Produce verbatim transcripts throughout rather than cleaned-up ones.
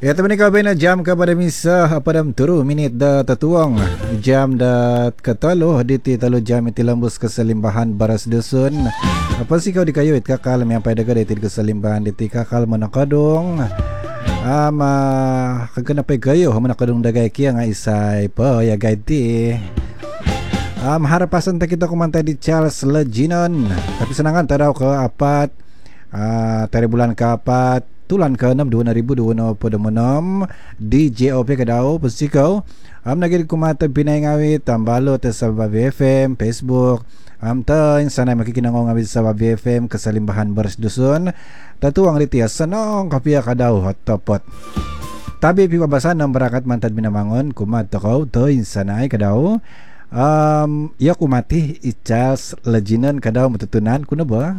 Ya teman kau bina jam kepada misa apa dam turu minit dah tertuang jam dah ketalo di ti talo jam itu lembus keselimbahan baras dusun apa sih kau dikayuit kakal yang pada gede ti keselimbahan di ti kakal menakadong ama kagana pe gayo menakadong dagay kia nga isay pa ya gaiti am harapasan ta kita kumantai di Charles Leginon tapi senangan tadaw ke apat uh, tari bulan keapat tulan ke enam dua ribu dua puluh enam di J O P kadao pesiko am nagir kumata pinay ngawit tambalo te sa Babi F M Facebook am ta insana makikinangong ngawit sa Babi F M kesalimbahan beres dusun tatuang ritias sanong kapia kadao hotopot tabi pipabasan ng barakat mantad binamangon kumata ko to insana ay kadao um ya kumati Charles Leginon kadao matutunan kuno ba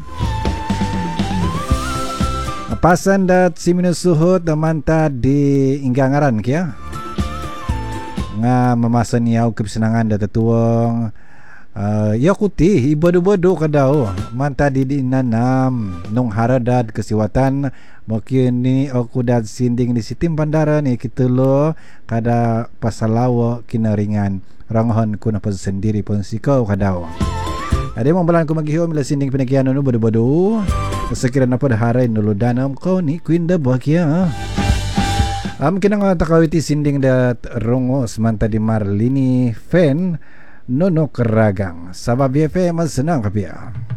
pasan dat si minusuhut manta di inggangaran kia nga mamasan niyaw kesenangan dat tuwang uh, ya kuti ibodo-bodo kadao manta di dinanam nung haradad kesiwatan mungkin ni aku dat sinding di sitim bandara ni kitulo kada pasalawo kinaringan ranghon kuna pa sendiri pun sikau kadao ada mong balan ko maghihom la sinding pinagyan no bodo-bodo sekiranya apa dah harai nuludanam kau ni Queen dah bahagia am kinang takawiti sinding dat rongo semanta di Marlini fan nono keragang sabab F M senang kapia.